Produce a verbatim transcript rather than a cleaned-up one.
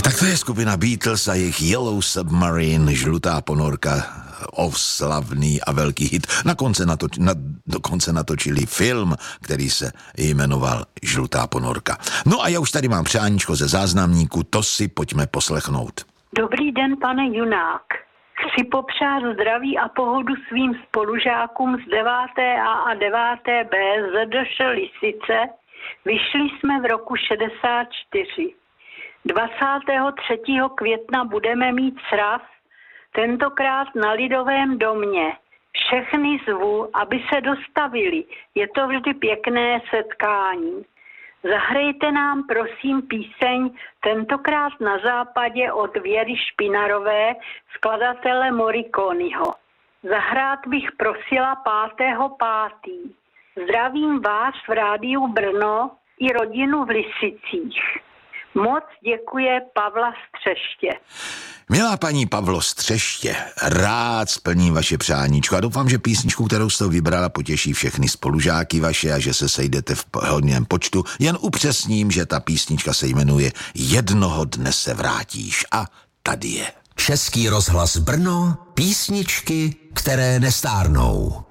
Tak to je skupina Beatles a jejich Yellow Submarine, žlutá ponorka, oslavný a velký hit. Na konce natoč, na, dokonce natočili film, který se jmenoval Žlutá ponorka. No a já už tady mám přáníčko ze záznamníku, to si pojďme poslechnout. Dobrý den, pane Junák. Chci popřát zdraví a pohodu svým spolužákům z deváté A a deváté B Z D Š Lisice. Vyšli jsme v roku šedesát čtyři. dvacátého třetího května budeme mít sraz, tentokrát na Lidovém domě. Všechny zvu, aby se dostavili. Je to vždy pěkné setkání. Zahrajte nám prosím píseň tentokrát na západě od Věry Špinarové, skladatele Morriconiho. Zahrát bych prosila pátého pátý. Zdravím vás v rádiu Brno i rodinu v Lisicích. Moc děkuje Pavla Střeště. Milá paní Pavlo Střeště, rád splním vaše přáníčko a doufám, že písničku, kterou jste vybrala, potěší všechny spolužáky vaše a že se sejdete v hodném počtu. Jen upřesním, že ta písnička se jmenuje Jednoho dne se vrátíš a tady je. Český rozhlas Brno, písničky, které nestárnou.